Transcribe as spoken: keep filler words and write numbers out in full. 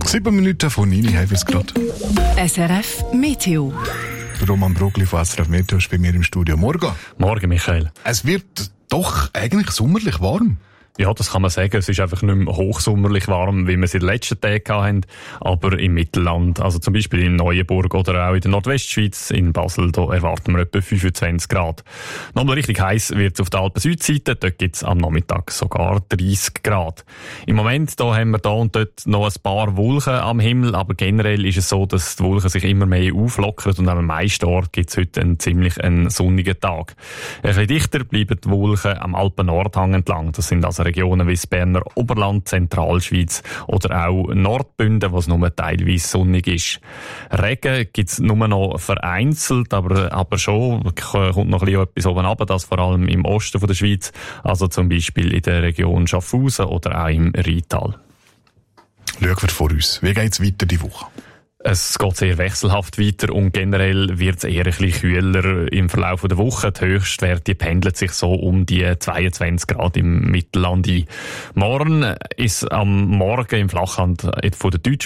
Sieben Minuten von Nini haben wir es gerade. S R F Meteo. Roman Brogli von S R F Meteo ist bei mir im Studio. Morgen. Morgen, Michael. Es wird doch eigentlich sommerlich warm. Ja, das kann man sagen. Es ist einfach nicht mehr hochsommerlich warm, wie wir es in den letzten Tagen hatten. Aber im Mittelland, also zum Beispiel in Neuenburg oder auch in der Nordwestschweiz, in Basel, da erwarten wir etwa fünfundzwanzig Grad. Nochmal richtig heiß wird es auf der Alpen-Südseite. Dort gibt es am Nachmittag sogar dreißig Grad. Im Moment da haben wir da und dort noch ein paar Wolken am Himmel, aber generell ist es so, dass die Wolken sich immer mehr auflockern und am meisten Ort gibt es heute einen ziemlich einen sonnigen Tag. Ein bisschen dichter bleiben die Wolken am Alpen-Nordhang entlang. Das sind also Regionen wie das Berner Oberland, Zentralschweiz oder auch Nordbünden, wo es nur teilweise sonnig ist. Regen gibt es nur noch vereinzelt, aber, aber schon kommt noch ein bisschen etwas oben runter, das vor allem im Osten der Schweiz, also zum Beispiel in der Region Schaffhausen oder auch im Rheintal. Schauen wir vor uns. Wie geht es weiter die Woche? Es geht sehr wechselhaft weiter und generell wird es eher ein bisschen kühler im Verlauf der Woche. Die Höchstwerte pendeln sich so um die zweiundzwanzig Grad im Mittelland ein. Morgen ist am Morgen im Flachland von der Deutschschweiz